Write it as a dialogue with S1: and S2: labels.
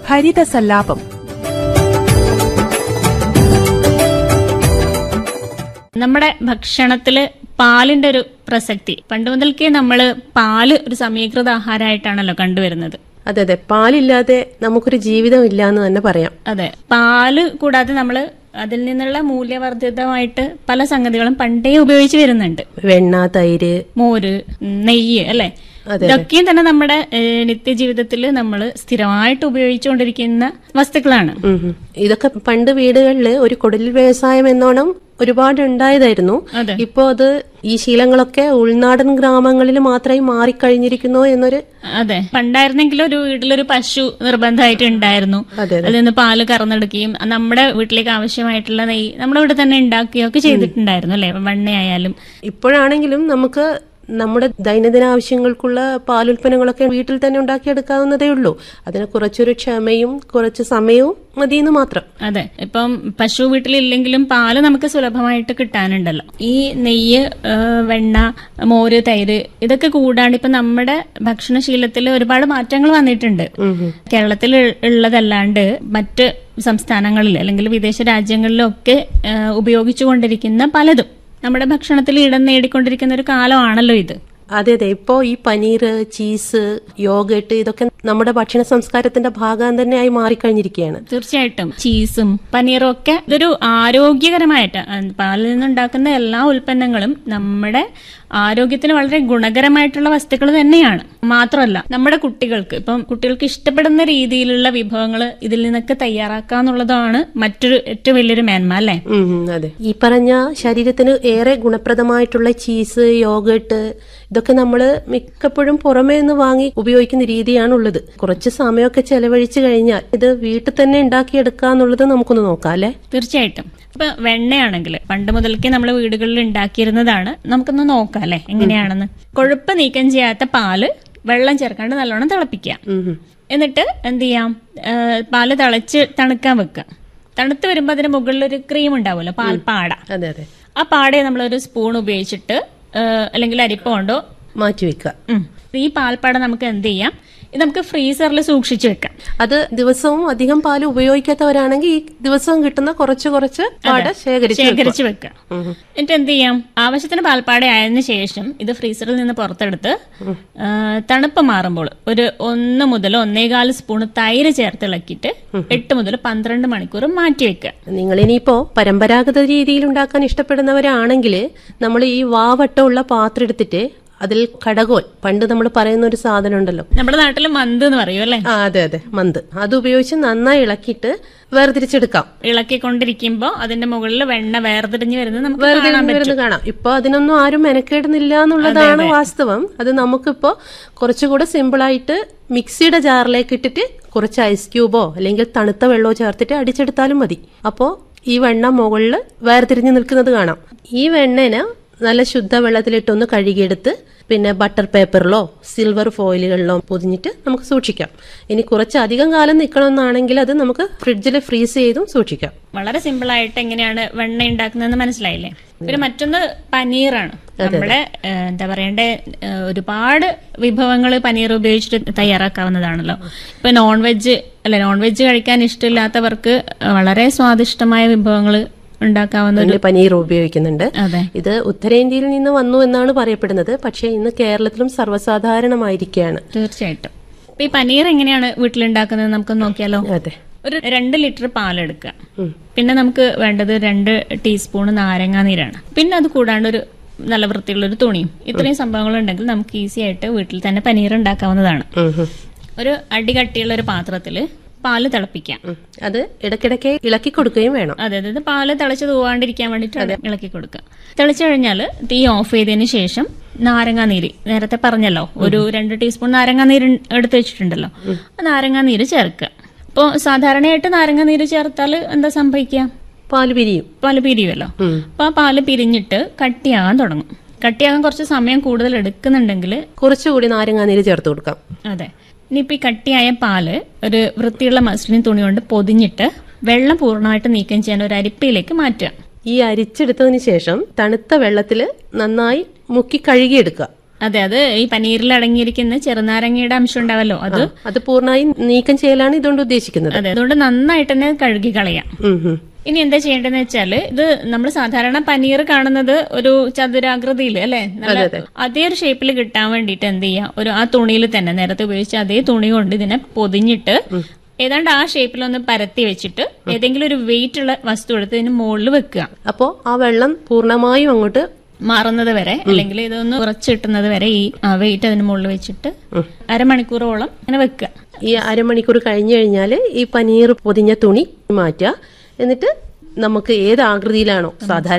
S1: ഹരിതസല്ലാപം.
S2: നമ്മുടെ ഭക്ഷണത്തില് പാലിന്റെ ഒരു പ്രസക്തി പണ്ട് മുതൽക്കേ നമ്മള് പാല് ഒരു സമീകൃത ആഹാരമായിട്ടാണല്ലോ കണ്ടുവരുന്നത്.
S3: അതെ അതെ, പാലില്ലാതെ നമുക്കൊരു ജീവിതം ഇല്ല എന്ന് തന്നെ പറയാം.
S2: അതെ, പാല് കൂടാതെ നമ്മള് അതിൽ നിന്നുള്ള മൂല്യവർദ്ധിതമായിട്ട് പല സംഗതികളും പണ്ടേ ഉപയോഗിച്ച് വരുന്നുണ്ട്.
S3: വെണ്ണ, തൈര്,
S2: മോര്, നെയ്യ് അല്ലെ, ഇതൊക്കെയും തന്നെ നമ്മുടെ നിത്യജീവിതത്തിൽ നമ്മൾ സ്ഥിരമായിട്ട് ഉപയോഗിച്ചുകൊണ്ടിരിക്കുന്ന വസ്തുക്കളാണ്.
S3: ഇതൊക്കെ പണ്ട് വീടുകളിൽ ഒരു കുടിൽ വ്യവസായം എന്നോണം ഒരുപാട് ഉണ്ടായതായിരുന്നു. ഇപ്പോ അത് ഈ ശീലങ്ങളൊക്കെ ഉൾനാടൻ ഗ്രാമങ്ങളിൽ മാത്രമേ മാറിക്കഴിഞ്ഞിരിക്കുന്നു എന്നൊരു.
S2: അതെ, പണ്ടായിരുന്നെങ്കിലും ഒരു വീട്ടിലൊരു പശു നിർബന്ധമായിട്ട് ഉണ്ടായിരുന്നു. അതിൽ നിന്ന് പാല് കറന്നെടുക്കുകയും നമ്മുടെ വീട്ടിലേക്ക് ആവശ്യമായിട്ടുള്ള നെയ്യ് നമ്മുടെ ഇവിടെ തന്നെ ഉണ്ടാക്കുകയൊക്കെ ചെയ്തിട്ടുണ്ടായിരുന്നു അല്ലെ, വെണ്ണയായാലും.
S3: ഇപ്പോഴാണെങ്കിലും നമുക്ക് നമ്മുടെ ദൈനംദിന ആവശ്യങ്ങൾക്കുള്ള പാലുൽപ്പന്നങ്ങളൊക്കെ വീട്ടിൽ തന്നെ ഉണ്ടാക്കിയെടുക്കാവുന്നതേ ഉള്ളൂ. അതിന് കുറച്ചൊരു ക്ഷമയും കുറച്ച് സമയവും മതിയെന്ന് മാത്രം.
S2: അതെ, ഇപ്പം പശു വീട്ടിലില്ലെങ്കിലും പാല് നമുക്ക് സുലഭമായിട്ട് കിട്ടാനുണ്ടല്ലോ. ഈ നെയ്യ്, വെണ്ണ, മോര്, തൈര് ഇതൊക്കെ കൂടാണ്ട് ഇപ്പൊ നമ്മുടെ ഭക്ഷണശീലത്തിൽ ഒരുപാട് മാറ്റങ്ങൾ വന്നിട്ടുണ്ട്. കേരളത്തിൽ ഉള്ളതല്ലാണ്ട് മറ്റ് സംസ്ഥാനങ്ങളിൽ അല്ലെങ്കിൽ വിദേശ രാജ്യങ്ങളിലൊക്കെ ഉപയോഗിച്ചുകൊണ്ടിരിക്കുന്ന പലതും നമ്മുടെ ഭക്ഷണത്തിൽ ഇടം നേടിക്കൊണ്ടിരിക്കുന്ന ഒരു കാലമാണല്ലോ ഇത്.
S3: അതെ അതെ, ഇപ്പോ ഈ പനീർ, ചീസ്, യോഗട്ട് ഇതൊക്കെ നമ്മുടെ ഭക്ഷണ സംസ്കാരത്തിന്റെ ഭാഗം തന്നെയായി മാറിക്കഴിഞ്ഞിരിക്കുകയാണ്.
S2: തീർച്ചയായിട്ടും ചീസും പനീറും ഒക്കെ ഇതൊരു ആരോഗ്യകരമായിട്ട് പാലിൽ നിന്നുണ്ടാക്കുന്ന എല്ലാ ഉൽപ്പന്നങ്ങളും നമ്മുടെ ആരോഗ്യത്തിന് വളരെ ഗുണകരമായിട്ടുള്ള വസ്തുക്കൾ തന്നെയാണ്. മാത്രമല്ല നമ്മുടെ കുട്ടികൾക്ക് കുട്ടികൾക്ക് ഇഷ്ടപ്പെടുന്ന രീതിയിലുള്ള വിഭവങ്ങൾ ഇതിൽ നിന്നൊക്കെ തയ്യാറാക്കാന്നുള്ളതാണ് മറ്റൊരു ഏറ്റവും വലിയൊരു മേന്മ അല്ലേ.
S3: അതെ, ഈ പറഞ്ഞ ശരീരത്തിന് ഏറെ ഗുണപ്രദമായിട്ടുള്ള ചീസ്, യോഗട്ട് ഇതൊക്കെ നമ്മള് മിക്കപ്പോഴും പുറമേ നിന്ന് വാങ്ങി ഉപയോഗിക്കുന്ന രീതിയാണുള്ളത്. കുറച്ച് സമയമൊക്കെ ചെലവഴിച്ചു കഴിഞ്ഞാൽ ഇത് വീട്ടിൽ തന്നെ ഉണ്ടാക്കിയെടുക്കാന്നുള്ളത് നമുക്കൊന്ന് നോക്കാം അല്ലെ.
S2: തീർച്ചയായിട്ടും. ഇപ്പൊ വെണ്ണയാണെങ്കിൽ പണ്ട് മുതൽക്കേ നമ്മള് വീടുകളിൽ ഉണ്ടാക്കിയിരുന്നതാണ്. നമുക്കൊന്ന് നോക്കാം അല്ലെ എങ്ങനെയാണെന്ന്. കൊഴുപ്പ് നീക്കം ചെയ്യാത്ത പാല് വെള്ളം ചേർക്കാണ്ട് നല്ലോണം തിളപ്പിക്കാം. എന്നിട്ട് എന്ത് ചെയ്യാം, പാല് തിളച്ച് തണുക്കാൻ വെക്കുക. തണുത്ത് വരുമ്പോ അതിന് മുകളിൽ ഒരു ക്രീം ഉണ്ടാവുമല്ലോ, പാൽപ്പാട. ആ പാടയെ നമ്മളൊരു സ്പൂൺ ഉപയോഗിച്ചിട്ട് അല്ലെങ്കിൽ അരിപ്പ കൊണ്ടോ
S3: മാറ്റി വെക്കുക.
S2: ഈ പാൽപ്പാട നമുക്ക് എന്ത് ചെയ്യാം, ഇത് നമുക്ക് ഫ്രീസറിൽ സൂക്ഷിച്ചു വെക്കാം.
S3: അത് ദിവസവും അധികം പാല് ഉപയോഗിക്കാത്തവരാണെങ്കിൽ ഈ ദിവസവും കിട്ടുന്ന കുറച്ച് പാട ശേഖരിച്ച്
S2: വെക്കാം. എന്നിട്ട് എന്ത് ചെയ്യാം, ആവശ്യത്തിന് പാൽപ്പാട ആയതിനു ശേഷം ഇത് ഫ്രീസറിൽ നിന്ന് പുറത്തെടുത്ത് തണുപ്പ് മാറുമ്പോൾ ഒരു 1 മുതൽ 1.25 സ്പൂൺ തൈര് ചേർത്ത് ഇളക്കിയിട്ട് 8 മുതൽ 12 മണിക്കൂർ മാറ്റി വെക്കുക.
S3: നിങ്ങളിനിയിപ്പോ പരമ്പരാഗത രീതിയിൽ ഉണ്ടാക്കാൻ ഇഷ്ടപ്പെടുന്നവരാണെങ്കിൽ നമ്മൾ ഈ വാവട്ടമുള്ള പാത്രം എടുത്തിട്ട് അതിൽ കടകോൽ, പണ്ട് നമ്മൾ പറയുന്ന ഒരു സാധനം ഉണ്ടല്ലോ,
S2: നമ്മുടെ നാട്ടിൽ മന്ത് എന്ന് പറയും അല്ലെ.
S3: അതെ അതെ, മന്ത്. അത് ഉപയോഗിച്ച് നന്നായി ഇളക്കിയിട്ട് വേർതിരിച്ചെടുക്കാം.
S2: ഇളക്കിക്കൊണ്ടിരിക്കുമ്പോ അതിന്റെ മുകളിൽ വെണ്ണ വേർതിരിഞ്ഞ് വരുന്നത്
S3: കാണാം. ഇപ്പൊ അതിനൊന്നും ആരും മെനക്കേടുന്നില്ല എന്നുള്ളതാണ് വാസ്തവം. അത് നമുക്കിപ്പോ കുറച്ചുകൂടെ സിമ്പിളായിട്ട് മിക്സിയുടെ ജാറിലേക്ക് ഇട്ടിട്ട് കുറച്ച് ഐസ് ക്യൂബോ അല്ലെങ്കിൽ തണുത്ത വെള്ളമോ ചേർത്തിട്ട് അടിച്ചെടുത്താലും മതി. അപ്പോ ഈ വെണ്ണ മുകളിൽ വേർതിരിഞ്ഞ് നിൽക്കുന്നത് കാണാം. ഈ വെണ്ണേനെ നല്ല ശുദ്ധ വെള്ളത്തിലിട്ടൊന്ന് കഴുകിയെടുത്ത് പിന്നെ ബട്ടർ പേപ്പറിലോ സിൽവർ ഫോയിലുകളിലോ പൊതിഞ്ഞിട്ട് നമുക്ക് സൂക്ഷിക്കാം. ഇനി കുറച്ചധികം കാലം നിൽക്കണമെന്നാണെങ്കിൽ അത് നമുക്ക് ഫ്രിഡ്ജിൽ ഫ്രീസ് ചെയ്തും സൂക്ഷിക്കാം.
S2: വളരെ സിമ്പിൾ ആയിട്ട് എങ്ങനെയാണ് വെണ്ണ ഉണ്ടാക്കുന്നതെന്ന് മനസ്സിലായില്ലേ. പിന്നെ മറ്റൊന്ന് പനീറാണ്. നമ്മുടെ എന്താ പറയണ്ടേ, ഒരുപാട് വിഭവങ്ങൾ പനീർ ഉപയോഗിച്ചിട്ട് തയ്യാറാക്കാവുന്നതാണല്ലോ. ഇപ്പൊ നോൺ വെജ് കഴിക്കാൻ ഇഷ്ടമില്ലാത്തവർക്ക് വളരെ സ്വാദിഷ്ടമായ വിഭവങ്ങൾ ഉണ്ടാക്കാവുന്ന
S3: പനീർ ഉപയോഗിക്കുന്നുണ്ട്. ഇത് ഉത്തരേന്ത്യയിൽ നിന്ന് വന്നു എന്നാണ് പറയപ്പെടുന്നത്. പക്ഷെ ഇന്ന് കേരളത്തിലും സർവ്വസാധാരണമായിരിക്കുകയാണ്.
S2: തീർച്ചയായിട്ടും. ഈ പനീർ എങ്ങനെയാണ് വീട്ടിലുണ്ടാക്കുന്നത് നമുക്ക് നോക്കിയാലോ.
S3: അതെ,
S2: ഒരു 2 ലിറ്റർ പാലെടുക്കുക. പിന്നെ നമുക്ക് വേണ്ടത് 2 ടീസ്പൂൺ നാരങ്ങാ നീരാണ്. പിന്നെ അത് കൂടാണ്ട് ഒരു നല്ല വൃത്തിയുള്ള ഒരു തുണിയും. ഇത്രയും സംഭവങ്ങൾ ഉണ്ടെങ്കിൽ നമുക്ക് ഈസി ആയിട്ട് വീട്ടിൽ തന്നെ പനീർ ഉണ്ടാക്കാവുന്നതാണ്. ഒരു അടികട്ടിയുള്ള ഒരു പാത്രത്തില് പാല് തിളപ്പിക്കാം.
S3: അത് ഇടയ്ക്കിടയ്ക്ക് ഇളക്കി കൊടുക്കുകയും വേണം.
S2: അതായത് പാല് തിളച്ച് തൂവാണ്ടിരിക്കാൻ വേണ്ടിട്ട് ഇളക്കി കൊടുക്കുക. തിളച്ചു കഴിഞ്ഞാൽ തീ ഓഫ് ചെയ്തതിന് ശേഷം നാരങ്ങാനീര്, നേരത്തെ പറഞ്ഞല്ലോ ഒരു 2 ടീസ്പൂൺ നാരങ്ങാനീര് എടുത്ത് വെച്ചിട്ടുണ്ടല്ലോ, ആ നാരങ്ങാനീര് ചേർക്കുക. ഇപ്പൊ സാധാരണയായിട്ട് നാരങ്ങാനീര് ചേർത്താൽ എന്താ സംഭവിക്കുക,
S3: പാല്
S2: പിരിയുമല്ലോ. അപ്പൊ ആ പാല് പിരിഞ്ഞിട്ട് കട്ടിയാകാൻ തുടങ്ങും. കട്ടിയാകാൻ കുറച്ച് സമയം കൂടുതൽ എടുക്കുന്നുണ്ടെങ്കിൽ
S3: കുറച്ചുകൂടി നാരങ്ങാനീര് ചേർത്ത് കൊടുക്കാം.
S2: അതെ. ഇനിയിപ്പോൾ ഈ കട്ടിയായ പാല് ഒരു വൃത്തിയുള്ള മസ്ലിൻ തുണി കൊണ്ട് പൊതിഞ്ഞിട്ട് വെള്ളം പൂർണ്ണമായിട്ട് നീക്കം ചെയ്യാൻ ഒരു അരിപ്പയിലേക്ക് മാറ്റുക.
S3: ഈ അരിച്ചെടുത്തതിന് ശേഷം തണുത്ത വെള്ളത്തിൽ നന്നായി മുക്കി കഴുകിയെടുക്കുക.
S2: അതെ, അത് ഈ പനീരിൽ അടങ്ങിയിരിക്കുന്ന ചെറുനാരങ്ങയുടെ അംശം ഉണ്ടാവല്ലോ,
S3: അത് പൂർണ്ണമായും നീക്കം ചെയ്യലാണ് ഇതുകൊണ്ട് ഉദ്ദേശിക്കുന്നത്.
S2: അതെ, അതുകൊണ്ട് നന്നായിട്ട് തന്നെ കഴുകി കളയാം. ഇനി എന്താ ചെയ്യേണ്ടതെന്ന് വെച്ചാല്, ഇത് നമ്മൾ സാധാരണ പനീർ കാണുന്നത് ഒരു ചതുരാകൃതിയിൽ അല്ലെ, അതേ ഒരു ഷേപ്പിൽ കിട്ടാൻ വേണ്ടിയിട്ട് എന്ത് ചെയ്യാം, ആ തുണിയിൽ തന്നെ നേരത്തെ ഉപയോഗിച്ച അതേ തുണി കൊണ്ട് ഇതിനെ പൊതിഞ്ഞിട്ട് ഏതാണ്ട് ആ ഷേപ്പിലൊന്ന് പരത്തി വെച്ചിട്ട് ഏതെങ്കിലും ഒരു വെയിറ്റ് ഉള്ള വസ്തു എടുത്ത് ഇതിന് മുകളിൽ വെക്കുക.
S3: അപ്പോ ആ വെള്ളം പൂർണ്ണമായും അങ്ങോട്ട്
S2: മാറുന്നത് വരെ, അല്ലെങ്കിൽ ഇതൊന്ന് ഉറച്ചു കിട്ടുന്നത് വരെ ഈ വെയിറ്റ് അതിന് മുകളിൽ വെച്ചിട്ട് അരമണിക്കൂറോളം അങ്ങനെ വെക്കുക.
S3: ഈ അരമണിക്കൂർ കഴിഞ്ഞു കഴിഞ്ഞാൽ ഈ പനീർ പൊതിഞ്ഞ തുണി മാറ്റുക. എന്നിട്ട് നമുക്ക് ഏത് ആകൃതിയിലാണോ സാധാരണ